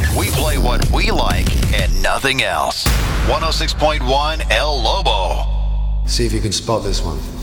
We play what we like and nothing else. 106.1 El Lobo. See if you can spot this one.